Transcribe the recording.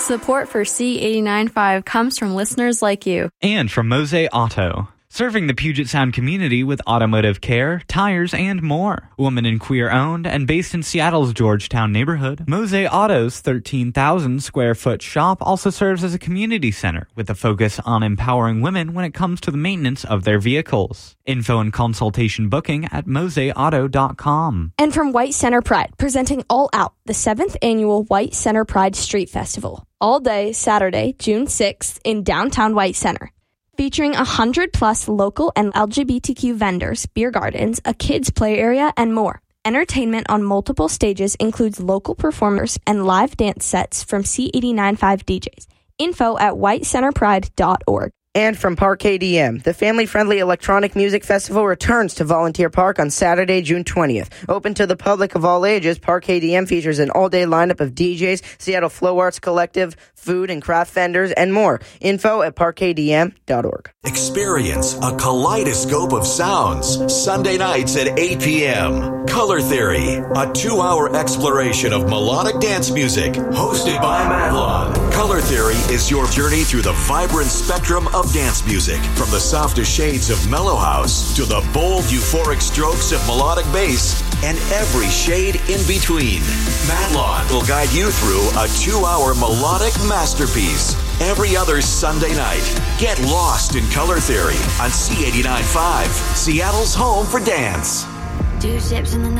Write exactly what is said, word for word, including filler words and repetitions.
Support for C eighty-nine point five comes from listeners like you. And from Mose Auto, serving the Puget Sound community with automotive care, tires, and more. Woman and queer owned and based in Seattle's Georgetown neighborhood, Mose Auto's thirteen thousand square foot shop also serves as a community center with a focus on empowering women when it comes to the maintenance of their vehicles. Info and consultation booking at mose auto dot com. And from White Center Pride, presenting All Out, the seventh annual White Center Pride Street Festival. All day Saturday, June sixth in downtown White Center. Featuring one hundred plus local and L G B T Q vendors, beer gardens, a kids' play area, and more. Entertainment on multiple stages includes local performers and live dance sets from C eighty-nine point five D Js. Info at white center pride dot org. And from Park A D M, the family-friendly electronic music festival returns to Volunteer Park on Saturday, June twentieth. Open to the public of all ages, Park A D M features an all-day lineup of D Js, Seattle Flow Arts Collective, food and craft vendors, and more. Info at park a d m dot org. Experience a kaleidoscope of sounds Sunday nights at eight p.m. Color Theory, a two-hour exploration of melodic dance music, hosted by Madelon. Color Theory is your journey through the vibrant spectrum of dance music, from the softest shades of mellow house to the bold, euphoric strokes of melodic bass and every shade in between. Madelon will guide you through a two-hour melodic masterpiece every other Sunday night. Get lost in Color Theory on C eighty-nine point five, Seattle's home for dance. Two ships in the